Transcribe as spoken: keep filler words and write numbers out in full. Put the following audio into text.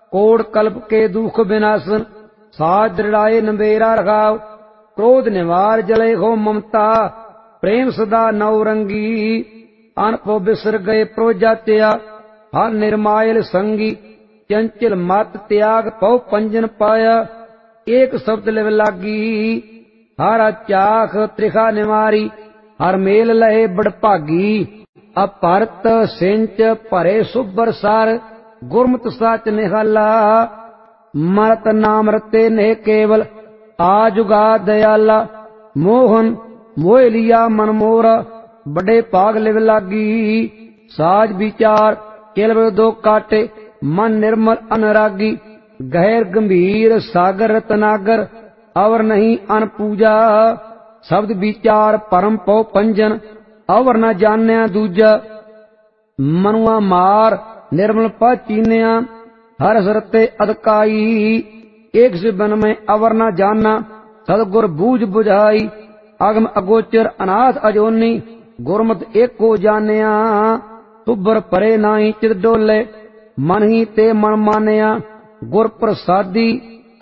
कोड़ कल्प के दुख विनाशन साज दृढ़ाए नंबेरा रखाव क्रोध निवार जले हो ममता प्रेम सदा नवरंगी अनपो बिसर गए प्रोजात्या हर निर्मायल संगी चंचल मत त्याग पौ पंजन पाया एक शब्द लिव लागी हर चाख त्रिखा निवारी हर मेल लहे बड़भागी अपरत सिंच भरे सुबर सार गुरमत सच निहाला मरत नाम रते ने केवल आजुगा दयाला मोहन मोह लिया मन मोरा बड़े पाग लिव लागी साज विचार केवल दो काटे मन निर्मल अनरागी गहर गंभीर सागर रतनागर अवर नहीं अनपूजा शब्द विचार परम पौ पंजन अवर न जान्या दूजा मनुआ मार निर्मल पा चीनिया हर सरते अदकाई एक से बन में अवर न जानना सदगुर बूझ बुझाई अगम अगोचर अनाथ अजोनी गुरमत एक को जानिया तुबर परे नाई चित डोले मन ही ते मन मानिया गुर प्रसादी